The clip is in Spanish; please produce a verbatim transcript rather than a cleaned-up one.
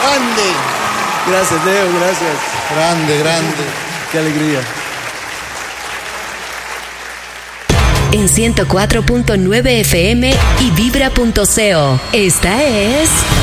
Grande. Gracias, Leo, gracias. Grande, grande. Qué alegría. En ciento cuatro punto nueve F M y vibra punto co. Esta es